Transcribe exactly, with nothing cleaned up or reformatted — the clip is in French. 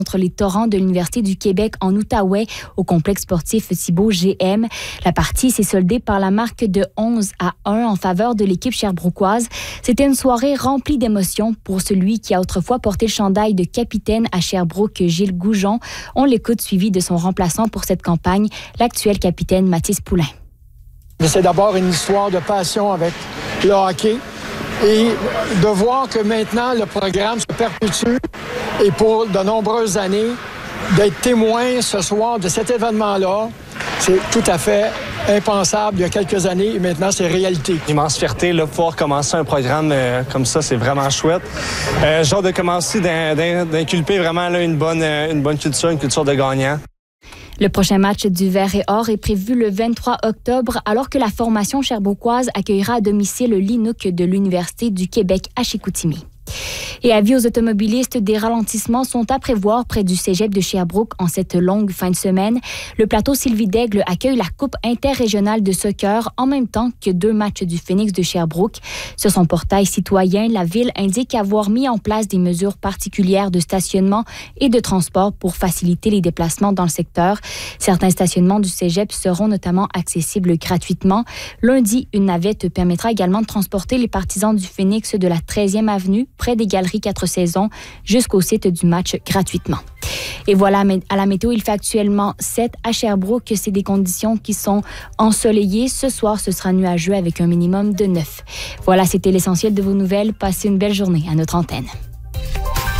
contre les Torrents de l'Université du Québec en Outaouais au complexe sportif Thibault G M. La partie s'est soldée par la marque de onze à un en faveur de l'équipe sherbrookoise. C'était une soirée remplie d'émotions pour celui qui a autrefois porté le chandail de capitaine à Sherbrooke, Gilles Goujon. On l'écoute suivi de son remplaçant pour cette campagne, l'actuel capitaine Mathis Poulain. C'est d'abord une histoire de passion avec le hockey et de voir que maintenant le programme se perpétue et pour de nombreuses années, d'être témoin ce soir de cet événement-là, c'est tout à fait impensable il y a quelques années et maintenant c'est réalité. Immense fierté de pouvoir commencer un programme euh, comme ça, c'est vraiment chouette. Euh, genre de commencer d'inculper vraiment là, une, bonne, une bonne culture, une culture de gagnant. Le prochain match du Vert et Or est prévu le vingt-trois octobre, alors que la formation sherbrookoise accueillera à domicile l'Inuk de l'Université du Québec à Chicoutimi. Et avis aux automobilistes, des ralentissements sont à prévoir près du cégep de Sherbrooke en cette longue fin de semaine. Le plateau Sylvie Daigle accueille la Coupe interrégionale de soccer en même temps que deux matchs du Phoenix de Sherbrooke. Sur son portail citoyen, la ville indique avoir mis en place des mesures particulières de stationnement et de transport pour faciliter les déplacements dans le secteur. Certains stationnements du cégep seront notamment accessibles gratuitement. Lundi, une navette permettra également de transporter les partisans du Phoenix de la treizième avenue près des Galeries quatre saisons jusqu'au site du match gratuitement. Et voilà, à la météo, il fait actuellement sept à Sherbrooke. C'est des conditions qui sont ensoleillées. Ce soir, ce sera nuageux avec un minimum de neuf. Voilà, c'était l'essentiel de vos nouvelles. Passez une belle journée à notre antenne.